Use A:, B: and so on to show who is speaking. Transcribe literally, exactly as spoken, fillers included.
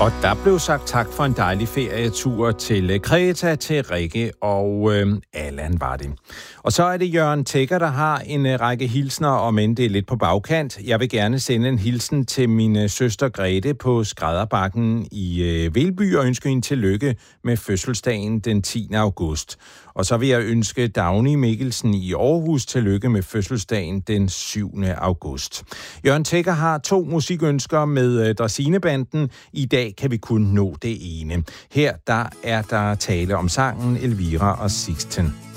A: Og der blev sagt tak for en dejlig ferietur til Kreta, til Rikke og øh, Allan var det. Og så er det Jørgen Tækker, der har en øh, række hilsner, om end det er lidt på bagkant. Jeg vil gerne sende en hilsen til min øh, søster Grete på Skrædderbakken i øh, Velby og ønske hende tillykke med fødselsdagen den tiende august. Og så vil jeg ønske Dagny Mikkelsen i Aarhus tillykke med fødselsdagen den syvende august. Jørgen Tækker har to musikønsker med øh, Drasinebanden. I dag kan vi kun nå det ene. Her der er der tale om sangen Elvira og Sixten.